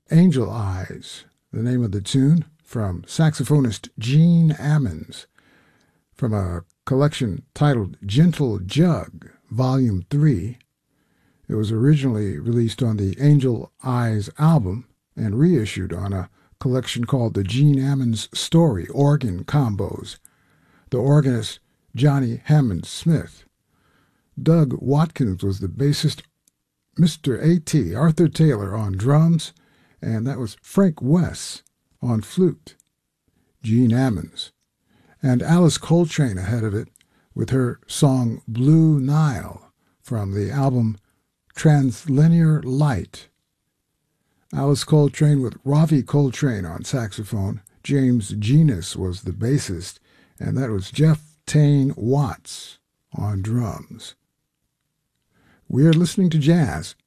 Angel Eyes, the name of the tune, from saxophonist Gene Ammons, from a collection titled Gentle Jug, Volume 3. It was originally released on the Angel Eyes album and reissued on a collection called the Gene Ammons Story Organ Combos. The organist Johnny Hammond Smith. Doug Watkins was the bassist, Mr. A.T. Arthur Taylor on drums, and that was Frank Wess on flute. Gene Ammons. And Alice Coltrane ahead of it with her song Blue Nile from the album Translinear Light. Alice Coltrane with Ravi Coltrane on saxophone. James Genus was the bassist, and that was Jeff Tane Watts on drums. We're listening to jazz